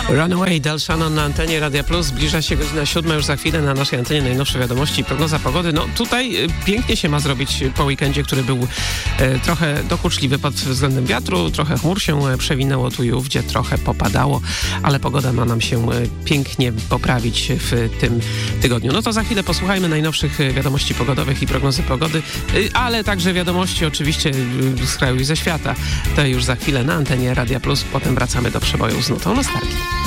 Runaway, Del Shannon na antenie Radia Plus. Zbliża się godzina 7, już za chwilę na naszej antenie najnowsze wiadomości i prognoza pogody. No tutaj pięknie się ma zrobić po weekendzie, który był trochę dokuczliwy pod względem wiatru, trochę chmur się przewinęło tu i ówdzie, trochę popadało, ale pogoda ma nam się pięknie poprawić w tym tygodniu. No to za chwilę posłuchajmy najnowszych wiadomości pogodowych i prognozy pogody, ale także wiadomości oczywiście z kraju i ze świata. To już za chwilę na antenie Radia Plus, potem wracamy do przeboju z nutą nostalgii.